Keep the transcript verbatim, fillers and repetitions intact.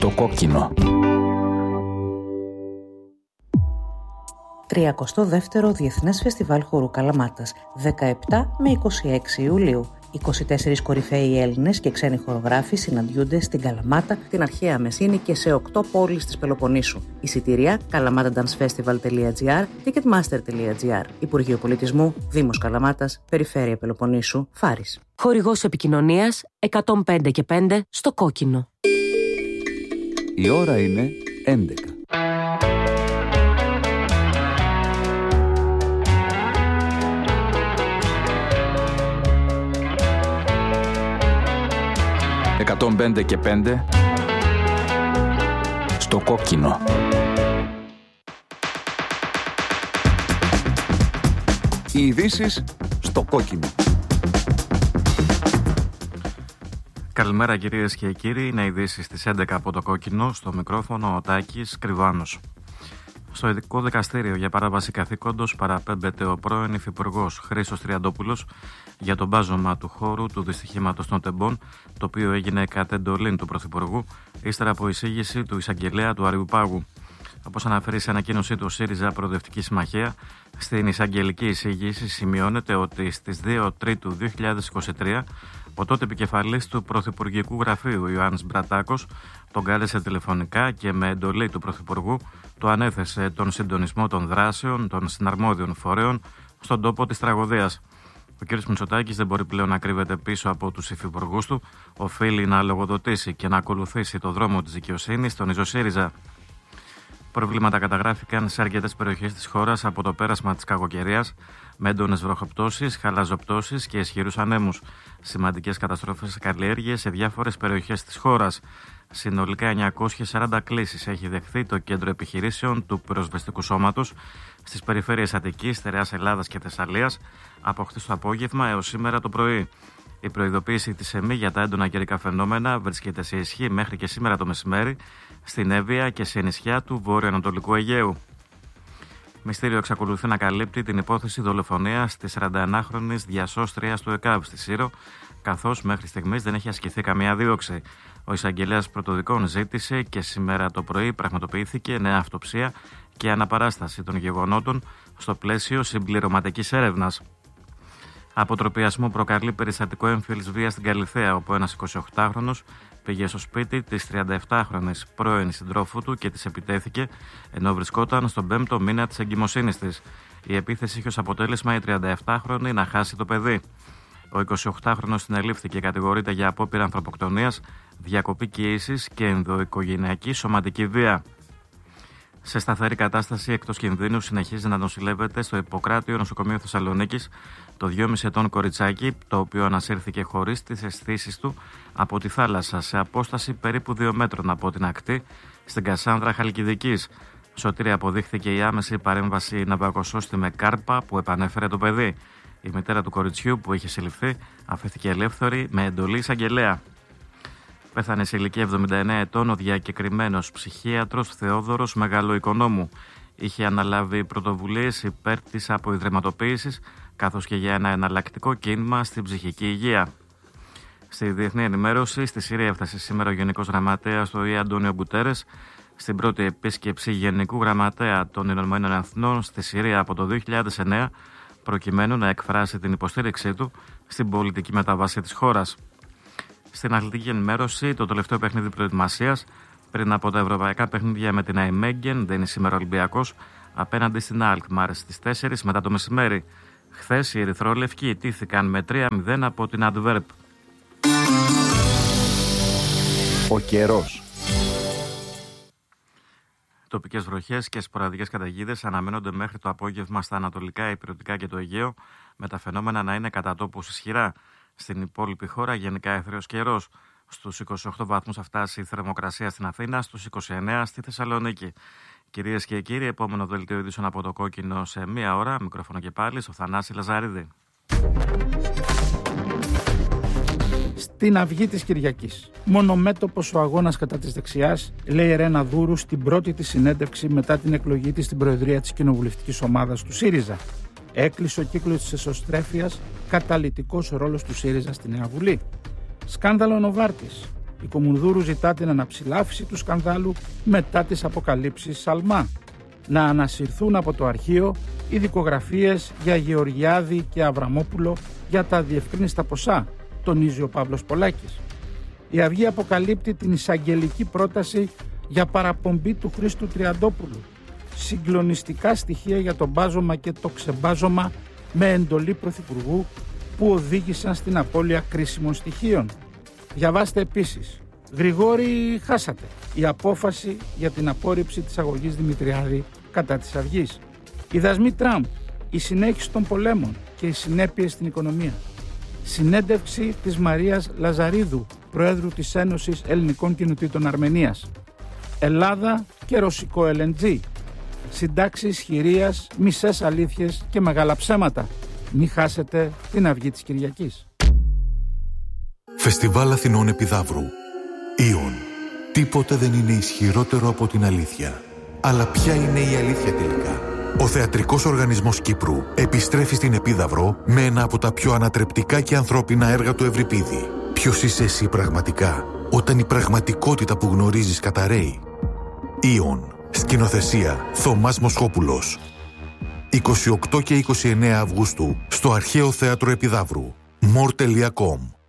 Στο κόκκινο. τριακοστό δεύτερο Διεθνές Φεστιβάλ Χορού Καλαμάτας, δεκαεπτά με είκοσι έξι Ιουλίου. είκοσι τέσσερις κορυφαίοι Έλληνες και ξένοι χορογράφοι συναντιούνται στην Καλαμάτα, την αρχαία Μεσίνη και σε οκτώ πόλεις της Πελοποννήσου. Εισιτήρια καλαμάταντανσφεστιβάλ τελεία τζι άρ, ticketmaster τελεία τζι άρ. Υπουργείο Πολιτισμού, Δήμος Καλαμάτας, Περιφέρεια Πελοποννήσου, Φάρης. Χορηγός επικοινωνίας εκατόν πέντε και πέντε στο κόκκινο. Η ώρα είναι έντεκα. εκατόν πέντε και πέντε στο κόκκινο. Οι ειδήσεις στο κόκκινο. Καλημέρα κυρίες και κύριοι, είναι ειδήσεις στις έντεκα από το κόκκινο, στο μικρόφωνο ο Τάκης Κρυβάνος. Στο ειδικό δικαστήριο για παράβαση καθήκοντος παραπέμπεται ο πρώην υφυπουργός Χρήστος Τριαντόπουλος για το μπάζωμα του χώρου του δυστυχήματος των Τεμπών, το οποίο έγινε κατ' εντολήν του Πρωθυπουργού, ύστερα από εισήγηση του εισαγγελέα του Αριουπάγου. Όπως αναφέρει σε ανακοίνωσή του ΣΥΡΙΖΑ Προοδευτική Συμμαχία, στην εισαγγελική εισήγηση σημειώνεται ότι στις δύο Τρίτου δύο χιλιάδες είκοσι τρία ο τότε επικεφαλής του Πρωθυπουργικού Γραφείου Ιωάννης Μπρατάκος τον κάλεσε τηλεφωνικά και με εντολή του Πρωθυπουργού του ανέθεσε τον συντονισμό των δράσεων των συναρμόδιων φορέων στον τόπο της τραγωδίας. Ο κ. Μητσοτάκης δεν μπορεί πλέον να κρύβεται πίσω από τους υφυπουργούς του, οφείλει να λογοδοτήσει και να ακολουθήσει το δρόμο της δικαιοσύνης, τονίζει ο ΣΥΡΙΖΑ. Προβλήματα καταγράφηκαν σε αρκετές περιοχές της χώρας από το πέρασμα της κακοκαιρίας, με έντονες βροχοπτώσεις, χαλαζοπτώσεις και ισχυρούς ανέμους. Σημαντικές καταστροφές σε καλλιέργειες σε διάφορες περιοχές της χώρας. Συνολικά εννιακόσιες σαράντα κλήσεις έχει δεχθεί το κέντρο επιχειρήσεων του πυροσβεστικού σώματος στις περιφέρειες Αττικής, Στερεάς Ελλάδας και Θεσσαλίας από χθες το απόγευμα έως σήμερα το πρωί. Η προειδοποίηση της ΕΜΗ για τα έντονα καιρικά φαινόμενα βρίσκεται σε ισχύ μέχρι και σήμερα το μεσημέρι στην Εύβοια και σε νησιά του βορειοανατολικού Αιγαίου. Μυστήριο εξακολουθεί να καλύπτει την υπόθεση δολοφονίας της σαρανταενάχρονης διασώστριας του ΕΚΑΒ στη Σύρο, καθώς μέχρι στιγμής δεν έχει ασκηθεί καμία δίωξη. Ο εισαγγελέας πρωτοδικών ζήτησε και σήμερα το πρωί πραγματοποιήθηκε νέα αυτοψία και αναπαράσταση των γεγονότων στο πλαίσιο συμπληρωματικής έρευνας. Αποτροπιασμό προκαλεί περιστατικό έμφυλης βίας στην Καλιθέα, όπου ένας εικοσιοκτάχρονος πήγε στο σπίτι της τριανταεπτάχρονης πρώην συντρόφου του και της επιτέθηκε ενώ βρισκόταν στον πέμπτο μήνα της εγκυμοσύνης της. Η επίθεση είχε ως αποτέλεσμα η τριανταεπτάχρονη να χάσει το παιδί. Ο εικοσιοκτάχρονος συνελήφθηκε και κατηγορείται για απόπειρα ανθρωποκτονίας, διακοπή κοίησης και ενδοοικογενειακή σωματική βία. Σε σταθερή κατάσταση εκτός κινδύνου συνεχίζει να νοσηλεύεται στο Ιπποκράτειο Νοσοκομείο Θεσσαλονίκης το δυόμισι ετών κοριτσάκι, το οποίο ανασύρθηκε χωρίς τις αισθήσεις του από τη θάλασσα σε απόσταση περίπου δύο μέτρων από την ακτή στην Κασάνδρα Χαλκιδικής. Σωτήρια αποδείχθηκε η άμεση παρέμβαση ναυαγοσώστη με κάρπα που επανέφερε το παιδί. Η μητέρα του κοριτσιού που είχε συλληφθεί αφέθηκε ελεύθερη με εντολή εισαγγελέα. Πέθανε σε ηλικία εβδομήντα εννέα ετών ο διακεκριμένος ψυχίατρος Θεόδωρος Μεγαλοοικονόμου. Είχε αναλάβει πρωτοβουλίες υπέρ της αποϊδρυματοποίησης, καθώς και για ένα εναλλακτικό κίνημα στην ψυχική υγεία. Στη διεθνή ενημέρωση, στη Συρία έφτασε σήμερα ο Γενικός Γραμματέας του ΟΗΕ Αντώνιο Γκουτέρες, στην πρώτη επίσκεψη Γενικού Γραμματέα των Ηνωμένων Εθνών στη Συρία από το δύο χιλιάδες εννέα, προκειμένου να εκφράσει την υποστήριξή του στην πολιτική μεταβάση της χώρας. Στην αθλητική ενημέρωση, το τελευταίο παιχνίδι προετοιμασίας πριν από τα ευρωπαϊκά παιχνίδια με την Αϊμέγγεν δεν είναι σήμερα Ολυμπιακός απέναντι στην Αλκμαρ στις τέσσερις μετά το μεσημέρι. Χθες οι ερυθρόλευκοι ιτήθηκαν με τρία μηδέν από την Αντβέρπ. Ο καιρός. Τοπικές βροχές και σποραδικές καταιγίδες αναμένονται μέχρι το απόγευμα στα ανατολικά, ηπειρωτικά και το Αιγαίο, με τα φαινόμενα να είναι κατά τόπους ισχυρά. Στην υπόλοιπη χώρα γενικά έθριος καιρός. Στους είκοσι οκτώ βαθμούς θα φτάσει η θερμοκρασία στην Αθήνα, στους είκοσι εννέα στη Θεσσαλονίκη. Κυρίες και κύριοι, επόμενο δελτίο ειδήσεων από το κόκκινο σε μία ώρα. Μικρόφωνο και πάλι στο Θανάση Λαζαρίδη. Στην αυγή της Κυριακής. Μονομέτωπος ο αγώνας κατά της δεξιάς, λέει η Ρένα Δούρου στην πρώτη της συνέντευξη μετά την εκλογή της στην Προεδρία της Κοινοβουλευτικής Ομάδας του ΣΥΡΙΖΑ. Έκλεισε ο κύκλος της εσωστρέφειας, καταλυτικός ρόλος του ΣΥΡΙΖΑ στη Νέα Βουλή. Σκάνδαλο Νοβάρτης. Η Κουμουνδούρου ζητά την αναψηλάφιση του σκανδάλου μετά τις αποκαλύψεις Σαλμά. Να ανασυρθούν από το αρχείο οι δικογραφίες για Γεωργιάδη και Αβραμόπουλο για τα διευκρίνιστα ποσά, τονίζει ο Παύλος Πολάκης. Η Αυγή αποκαλύπτει την εισαγγελική πρόταση για παραπομπή του Χρήστου Τριαντόπουλου. Συγκλονιστικά στοιχεία για το μπάζωμα και το ξεμπάζωμα με εντολή Πρωθυπουργού που οδήγησαν στην απώλεια κρίσιμων στοιχείων. Διαβάστε επίσης. Γρηγόρη, χάσατε. Η απόφαση για την απόρριψη της αγωγής Δημητριάδη κατά της Αυγής. Οι δασμοί Τραμπ, η συνέχιση των πολέμων και οι συνέπειες στην οικονομία. Συνέντευξη της Μαρίας Λαζαρίδου, Προέδρου της Ένωσης Ελληνικών Κοινοτήτων Αρμενίας. Ελλάδα και ρωσικό ελ εν τζι. Συντάξεις χειρίας, μισές αλήθειες και μεγάλα ψέματα. Μη χάσετε την Αυγή της Κυριακής. Φεστιβάλ Αθηνών Επιδαύρου. Ιον. Τίποτε δεν είναι ισχυρότερο από την αλήθεια. Αλλά ποια είναι η αλήθεια τελικά? Ο Θεατρικός Οργανισμός Κύπρου επιστρέφει στην Επίδαυρο με ένα από τα πιο ανατρεπτικά και ανθρώπινα έργα του Ευρυπίδη. Ποιος είσαι εσύ πραγματικά, όταν η πραγματικότητα που γνωρίζεις καταραίει? Ιον. Σκηνοθεσία Θωμάς Μοσχόπουλος. είκοσι οκτώ και είκοσι εννέα Αυγούστου στο Αρχαίο Θέατρο Επιδαύρου. μορ τελεία κομ